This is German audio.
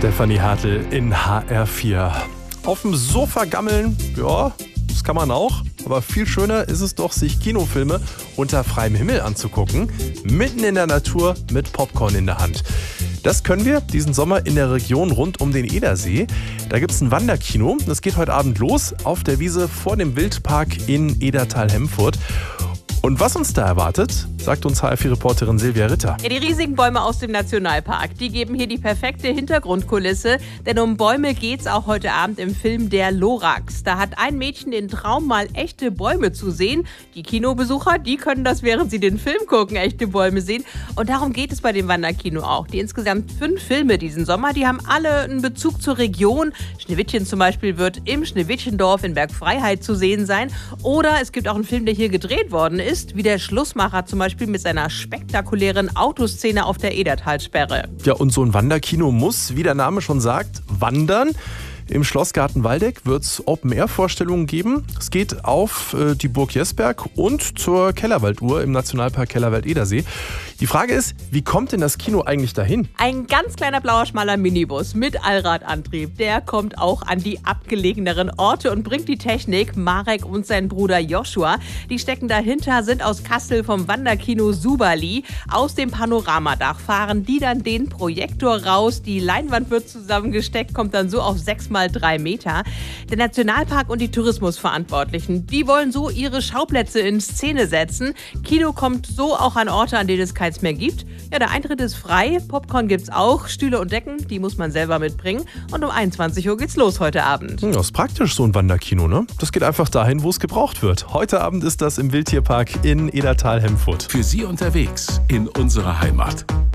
Stefanie Hartl in HR4. Auf dem Sofa gammeln, ja, das kann man auch. Aber viel schöner ist es doch, sich Kinofilme unter freiem Himmel anzugucken. Mitten in der Natur mit Popcorn in der Hand. Das können wir diesen Sommer in der Region rund um den Edersee. Da gibt es ein Wanderkino. Das geht heute Abend los auf der Wiese vor dem Wildpark in Edertal-Hemfurt. Und was uns da erwartet, sagt uns HR4-Reporterin Silvia Ritter. Ja, die riesigen Bäume aus dem Nationalpark, die geben hier die perfekte Hintergrundkulisse. Denn um Bäume geht's auch heute Abend im Film Der Lorax. Da hat ein Mädchen den Traum, mal echte Bäume zu sehen. Die Kinobesucher, die können das, während sie den Film gucken, echte Bäume sehen. Und darum geht es bei dem Wanderkino auch. Die insgesamt 5 Filme diesen Sommer, die haben alle einen Bezug zur Region. Schneewittchen zum Beispiel wird im Schneewittchendorf in Bergfreiheit zu sehen sein. Oder es gibt auch einen Film, der hier gedreht worden ist, wie der Schlussmacher zum Beispiel mit seiner spektakulären Autoszene auf der Edertalsperre. Ja, und so ein Wanderkino muss, wie der Name schon sagt, wandern. Im Schlossgarten Waldeck wird es Open-Air-Vorstellungen geben. Es geht auf die Burg Jesberg und zur Kellerwalduhr im Nationalpark Kellerwald-Edersee. Die Frage ist, wie kommt denn das Kino eigentlich dahin? Ein ganz kleiner blauer, schmaler Minibus mit Allradantrieb, der kommt auch an die abgelegeneren Orte und bringt die Technik. Marek und sein Bruder Joshua, die stecken dahinter, sind aus Kassel vom Wanderkino Suberli. Aus dem Panoramadach fahren die dann den Projektor raus. Die Leinwand wird zusammengesteckt, kommt dann so auf 6x3 Meter. Der Nationalpark und die Tourismusverantwortlichen, die wollen so ihre Schauplätze in Szene setzen. Kino kommt so auch an Orte, an denen es keins mehr gibt. Ja, der Eintritt ist frei, Popcorn gibt's auch, Stühle und Decken, die muss man selber mitbringen. Und um 21 Uhr geht's los heute Abend. Das ist praktisch, so ein Wanderkino, ne? Das geht einfach dahin, wo es gebraucht wird. Heute Abend ist das im Wildtierpark in Edertal-Hemfurt. Für Sie unterwegs in unserer Heimat.